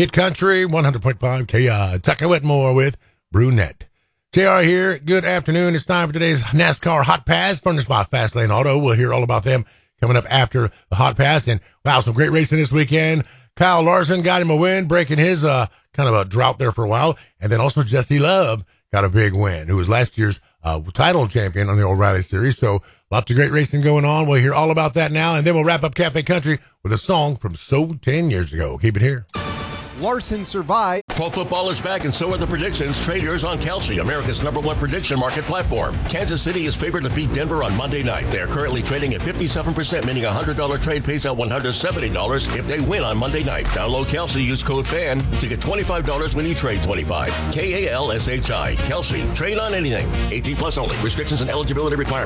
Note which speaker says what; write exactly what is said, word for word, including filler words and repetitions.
Speaker 1: Hit Country, one hundred point five K I. Tucker Whitmore with Brunette. J R here. Good afternoon. It's time for today's NASCAR Hot Pass, furnished by Fastlane Auto. We'll hear all about them coming up after the Hot Pass. And, wow, some great racing this weekend. Kyle Larson got him a win, breaking his uh kind of a drought there for a while. And then also Jesse Love got a big win, who was last year's uh title champion on the O'Reilly Series. So lots of great racing going on. We'll hear all about that now. And then we'll wrap up Cafe Country with a song from So ten years ago. Keep it here.
Speaker 2: Larson survived.
Speaker 3: Pro football is back, and so are the predictions. Trade yours on Kelsey, America's number one prediction market platform. Kansas City is favored to beat Denver on Monday night. They are currently trading at fifty-seven percent, meaning a one hundred dollars trade pays out one hundred seventy dollars if they win on Monday night. Download Kelsey, use code FAN to get twenty-five dollars when you trade twenty-five. K A L S H I. Kelsey. Trade on anything. eighteen plus only. Restrictions and eligibility requirements.